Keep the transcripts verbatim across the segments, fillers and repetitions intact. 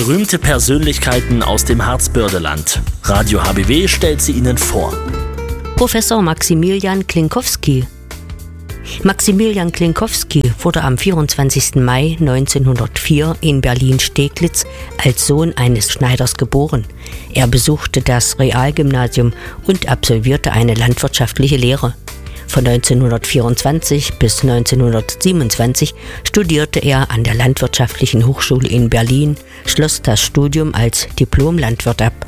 Berühmte Persönlichkeiten aus dem Harzbördeland. Radio H B W stellt sie Ihnen vor. Professor Maximilian Klinkowski. Maximilian Klinkowski wurde am vierundzwanzigsten Mai neunzehnhundertvier in Berlin-Steglitz als Sohn eines Schneiders geboren. Er besuchte das Realgymnasium und absolvierte eine landwirtschaftliche Lehre. Von neunzehnhundertvierundzwanzig bis neunzehnhundertsiebenundzwanzig studierte er an der Landwirtschaftlichen Hochschule in Berlin, schloss das Studium als Diplom-Landwirt ab.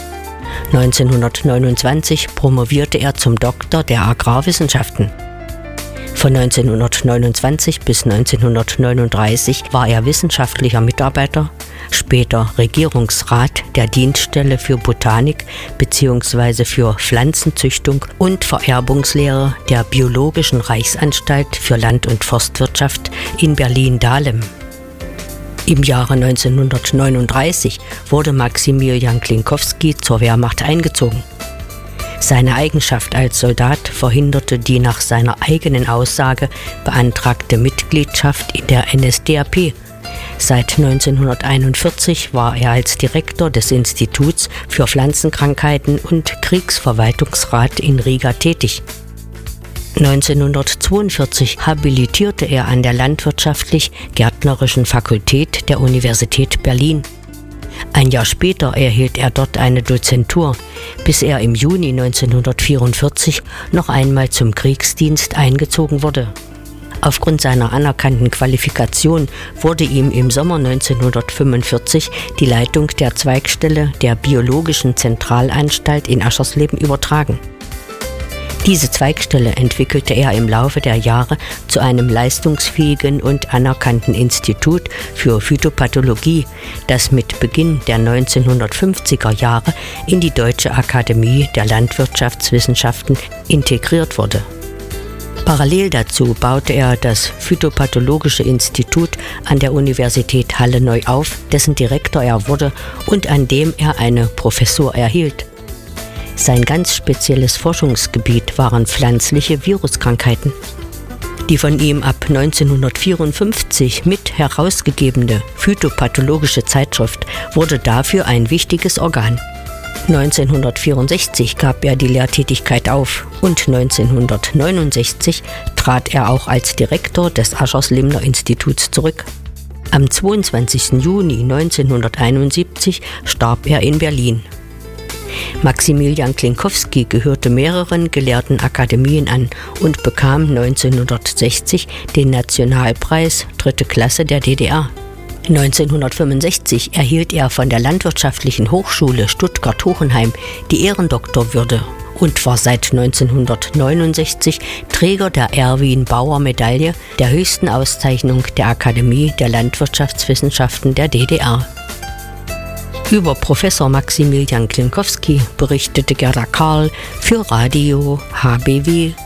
neunzehnhundertneunundzwanzig promovierte er zum Doktor der Agrarwissenschaften. Von neunzehnhundertneunundzwanzig bis neunzehnhundertneununddreißig war er wissenschaftlicher Mitarbeiter, später Regierungsrat der Dienststelle für Botanik bzw. für Pflanzenzüchtung und Vererbungslehre der Biologischen Reichsanstalt für Land- und Forstwirtschaft in Berlin-Dahlem. Im Jahre neunzehnhundertneununddreißig wurde Maximilian Klinkowski zur Wehrmacht eingezogen. Seine Eigenschaft als Soldat verhinderte die nach seiner eigenen Aussage beantragte Mitgliedschaft in der N S D A P. Seit neunzehnhunderteinundvierzig war er als Direktor des Instituts für Pflanzenkrankheiten und Kriegsverwaltungsrat in Riga tätig. neunzehnhundertzweiundvierzig habilitierte er an der Landwirtschaftlich-Gärtnerischen Fakultät der Universität Berlin. Ein Jahr später erhielt er dort eine Dozentur, bis er im Juni neunzehnhundertvierundvierzig noch einmal zum Kriegsdienst eingezogen wurde. Aufgrund seiner anerkannten Qualifikation wurde ihm im Sommer neunzehnhundertfünfundvierzig die Leitung der Zweigstelle der Biologischen Zentralanstalt in Aschersleben übertragen. Diese Zweigstelle entwickelte er im Laufe der Jahre zu einem leistungsfähigen und anerkannten Institut für Phytopathologie, das mit Beginn der neunzehnhundertfünfziger Jahre in die Deutsche Akademie der Landwirtschaftswissenschaften integriert wurde. Parallel dazu baute er das Phytopathologische Institut an der Universität Halle neu auf, dessen Direktor er wurde und an dem er eine Professur erhielt. Sein ganz spezielles Forschungsgebiet waren pflanzliche Viruskrankheiten. Die von ihm ab neunzehnhundertvierundfünfzig mit herausgegebene Phytopathologische Zeitschrift wurde dafür ein wichtiges Organ. neunzehnhundertvierundsechzig gab er die Lehrtätigkeit auf und neunzehnhundertneunundsechzig trat er auch als Direktor des Ascherslebener Instituts zurück. Am zweiundzwanzigsten Juni neunzehnhunderteinundsiebzig starb er in Berlin. Maximilian Klinkowski gehörte mehreren gelehrten Akademien an und bekam neunzehnhundertsechzig den Nationalpreis dritte Klasse der D D R. neunzehnhundertfünfundsechzig erhielt er von der Landwirtschaftlichen Hochschule Stuttgart-Hohenheim die Ehrendoktorwürde und war seit neunzehnhundertneunundsechzig Träger der Erwin-Bauer-Medaille, der höchsten Auszeichnung der Akademie der Landwirtschaftswissenschaften der D D R. Über Professor Maximilian Klinkowski berichtete Gerda Karl für Radio H B W.